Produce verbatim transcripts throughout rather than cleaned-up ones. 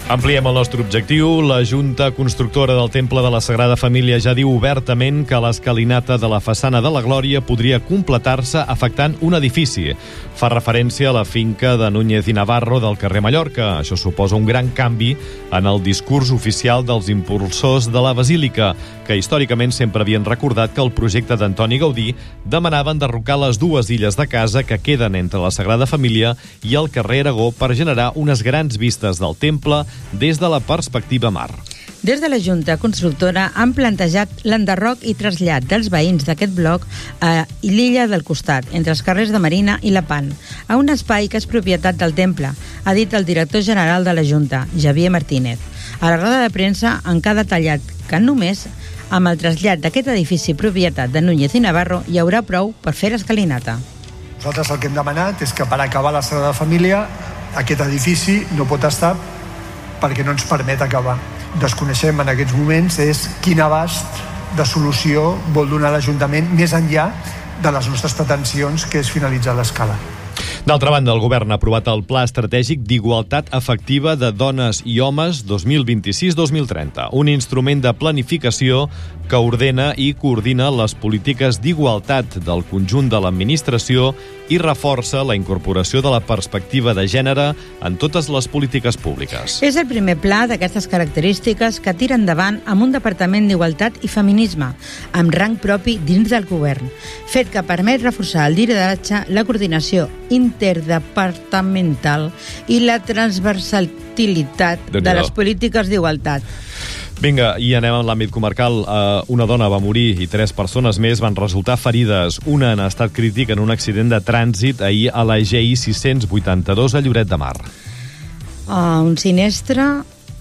Ampliem el nostre objectiu. La Junta Constructora del Temple de la Sagrada Família ja diu obertament que l'escalinata de la façana de la Glòria podria completar-se afectant un edifici. Fa referència a la finca de Núñez i Navarro del carrer Mallorca. Això suposa un gran canvi en el discurs oficial dels impulsors de la Basílica, que històricament sempre havien recordat que el projecte d'Antoni Gaudí demanava enderrocar les dues illes de casa que queden entre la Sagrada Família i el carrer Aragó per generar unes grans vistes del temple des de la perspectiva mar. Des de la Junta Constructora han plantejat l'enderroc i trasllat dels veïns d'aquest bloc a l'illa del costat, entre els carrers de Marina i La Pan, a un espai que és propietat del temple, ha dit el director general de la Junta, Javier Martínez. A la roda de premsa en què ha detallat que només amb el trasllat d'aquest edifici propietat de Núñez i Navarro hi haurà prou per fer l'escalinata. Nosaltres el que hem demanat és que per acabar la Sagrada Família aquest edifici no pot estar perquè no ens permet acabar. Desconeixem en aquests moments és quin abast de solució vol donar l'Ajuntament més enllà de les nostres pretensions, que és finalitzar l'escala. D'altra banda, el govern ha aprovat el Pla Estratègic d'Igualtat Efectiva de Dones i Homes dos mil vint-i-sis dos mil trenta, un instrument de planificació que ordena i coordina les polítiques d'igualtat del conjunt de l'administració i reforça la incorporació de la perspectiva de gènere en totes les polítiques públiques. És el primer pla d'aquestes característiques que tira endavant amb un Departament d'Igualtat i Feminisme, amb rang propi dins del govern, fet que permet reforçar el lideratge, la coordinació interdepartamental i la transversalitat de les polítiques d'igualtat. Vinga, i anem a l'àmbit comarcal. Uh, una dona va morir i tres persones més van resultar ferides. Una en estat crític en un accident de trànsit ahir a la G I sis-cents vuitanta-dos a Lloret de Mar. Uh, un sinistre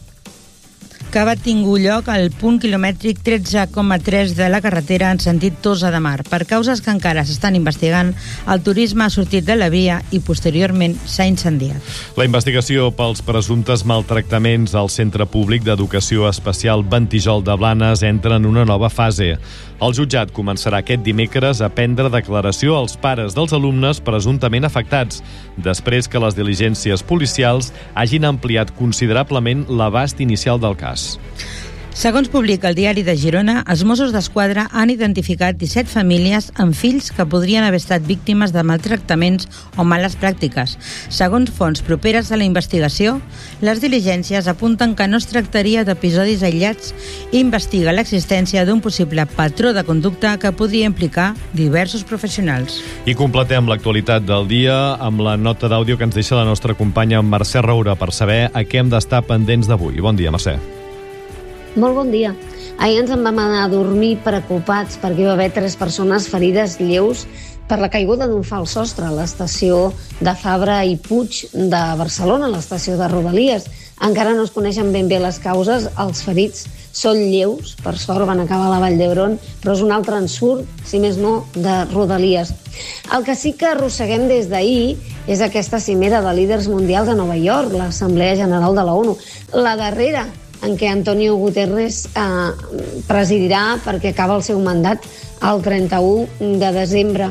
que va tingut lloc al punt quilomètric tretze coma tres de la carretera en sentit Tossa de Mar. Per causes que encara s'estan investigant, el turisme ha sortit de la via i posteriorment s'ha incendiat. La investigació pels presumptes maltractaments al Centre Públic d'Educació Especial Ventijol de Blanes entra en una nova fase. El jutjat començarà aquest dimecres a prendre declaració als pares dels alumnes presumptament afectats, després que les diligències policials hagin ampliat considerablement l'abast inicial del cas. Segons publica el Diari de Girona, els Mossos d'Esquadra han identificat disset famílies amb fills que podrien haver estat víctimes de maltractaments o males pràctiques. Segons fonts properes a la investigació, les diligències apunten que no es tractaria d'episodis aïllats i investiga l'existència d'un possible patró de conducta que podria implicar diversos professionals. I completem l'actualitat del dia amb la nota d'àudio que ens deixa la nostra companya Mercè Roura per saber a què hem d'estar pendents d'avui. Bon dia, Mercè. Molt bon dia. Ahir ens en vam anar a dormir preocupats perquè hi va haver tres persones ferides lleus per la caiguda d'un fals sostre a l'estació de Fabra i Puig de Barcelona, a l'estació de Rodalies. Encara no es coneixen ben bé les causes. Els ferits són lleus, per sort van acabar a la Vall d'Hebron, però és un altre ensurt, si més no, de Rodalies. El que sí que arrosseguem des d'ahir és aquesta cimera de líders mundials a Nova York, l'Assemblea General de la ONU. La darrera en què Antonio Guterres eh, presidirà perquè acaba el seu mandat el trenta-u de desembre.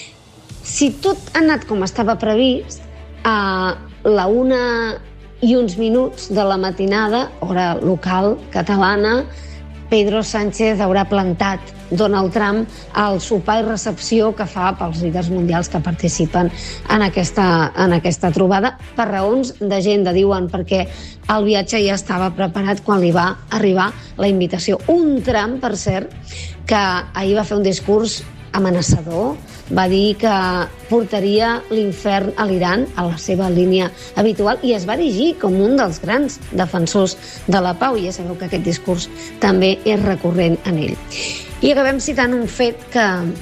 Si tot ha anat com estava previst, a la una i uns minuts de la matinada, hora local catalana, Pedro Sánchez haurà plantat Donald Trump al sopar i recepció que fa pels líders mundials que participen en aquesta, en aquesta trobada, per raons d'agenda, diuen, perquè el viatge ja estava preparat quan li va arribar la invitació. Un Trump, per cert, que ahir va fer un discurs amenaçador, va dir que portaria l'infern a l'Iran a la seva línia habitual i es va erigir com un dels grans defensors de la pau, i ja sabeu que aquest discurs també és recurrent en ell. I acabem citant un fet que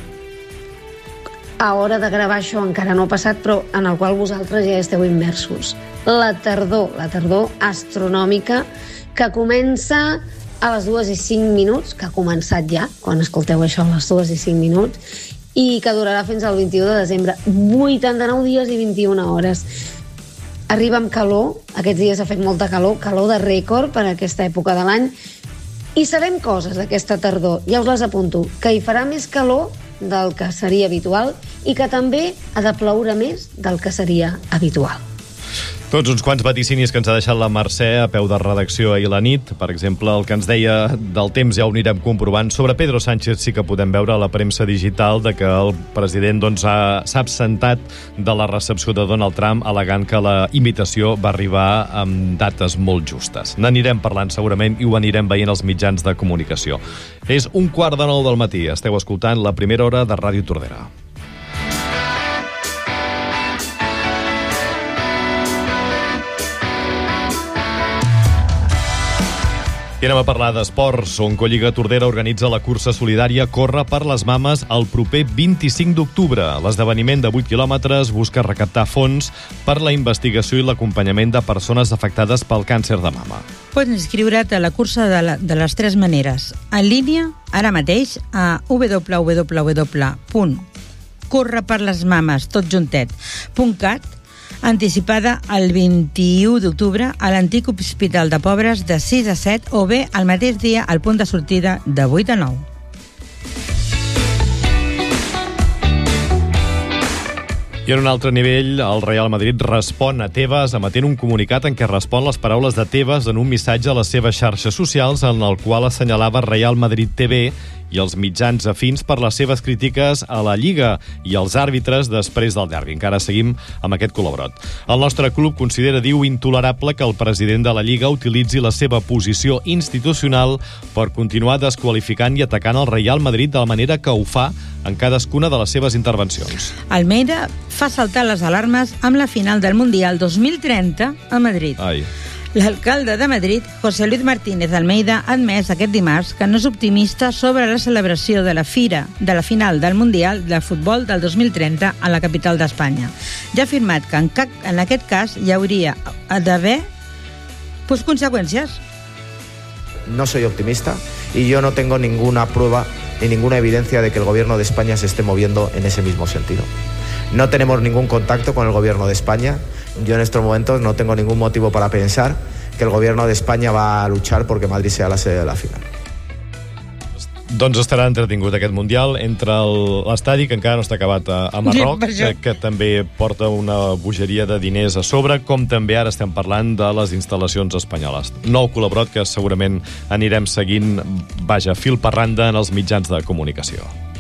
a hora de gravar això encara no ha passat, però en el qual vosaltres ja esteu immersos. La tardor, la tardor astronòmica que comença a les dues i cinc minuts, que ha començat ja, quan escolteu això, a les dues i cinc minuts, i que durarà fins al vint-i-u de desembre. vuitanta-nou dies i vint-i-una hores. Arriba amb calor, aquests dies ha fet molta calor, calor de rècord per a aquesta època de l'any, i sabem coses d'aquesta tardor, ja us les apunto, que hi farà més calor del que seria habitual i que també ha de ploure més del que seria habitual. Tots uns quants vaticinis que ens ha deixat la Mercè a peu de redacció ahir a la nit. Per exemple, el que ens deia del temps ja ho anirem comprovant. Sobre Pedro Sánchez sí que podem veure a la premsa digital de que el president doncs, ha, s'ha absentat de la recepció de Donald Trump, al·legant que la invitació va arribar amb dates molt justes. N'anirem parlant segurament i ho anirem veient als mitjans de comunicació. És un quart de nou del matí. Esteu escoltant la primera hora de Ràdio Tordera. I anem a parlar d'esports, on Colliga Tordera organitza la cursa solidària Corre per les Mames el proper vint-i-cinc d'octubre. L'esdeveniment de vuit quilòmetres busca recaptar fons per la investigació i l'acompanyament de persones afectades pel càncer de mama. Pots inscriure't a la cursa de, la, de les tres maneres. En línia, ara mateix, a w w w punt correperlesmames tot juntet punt cat, anticipada el vint-i-u d'octubre a l'antic Hospital de Pobres de sis a set o bé el mateix dia al punt de sortida de vuit a nou. I en un altre nivell, el Real Madrid respon a Tebas emetent un comunicat en què respon les paraules de Tebas en un missatge a les seves xarxes socials en el qual assenyalava Real Madrid T V i els mitjans afins per les seves crítiques a la Lliga i als àrbitres després del derbi. Encara seguim amb aquest col·laborat. El nostre club considera, diu, intolerable que el president de la Lliga utilitzi la seva posició institucional per continuar desqualificant i atacant el Real Madrid de la manera que ho fa en cadascuna de les seves intervencions. Almeida fa saltar les alarmes amb la final del Mundial dos mil trenta a Madrid. Ai. L'alcalde de Madrid, José Luis Martínez Almeida, ha admès aquest dimarts que no és optimista sobre la celebració de la fira de la final del Mundial de Futbol del dos mil trenta a la capital d'Espanya. Ja ha afirmat que en, cap, en aquest cas hi hauria d'haver pues, conseqüències. No soy optimista y yo no tengo ninguna prueba ni ninguna evidencia de que el gobierno de España se esté moviendo en ese mismo sentido. No tenemos ningún contacto con el gobierno de España. Yo en estos momentos no tengo ningún motivo para pensar que el gobierno de España va a luchar porque Madrid sea la sede de la final. Doncs estarà entretingut aquest Mundial entre l'estadi, que encara no està acabat a, a Marroc, que, que també porta una bogeria de diners a sobre, com també ara estem parlant de les instal·lacions espanyoles. Nou col·laborat que segurament anirem seguint, vaja, fil per randa en els mitjans de comunicació.